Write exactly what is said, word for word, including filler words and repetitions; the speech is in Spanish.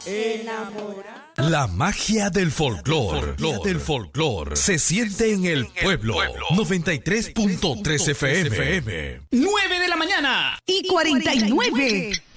Enamora. La magia del folclor, del folclor, se siente en el pueblo. noventa y tres punto tres F M. nueve de la mañana y cuarenta y nueve.